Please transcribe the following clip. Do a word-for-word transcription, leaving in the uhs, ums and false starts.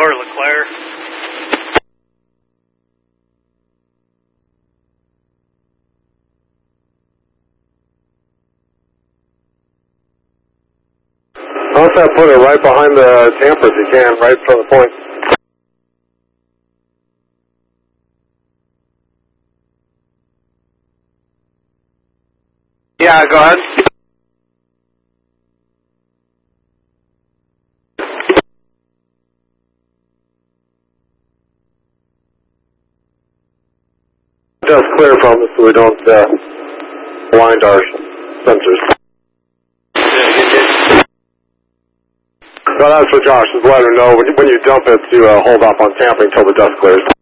four, LeClaire. Bounce that footer right behind the tamper if you can, right from the point. Yeah, go ahead. Just clear from it so we don't uh, blind our sensors. So that's for Josh, just let her know when you, when you dump it to uh, hold off on tampering until the dust clears.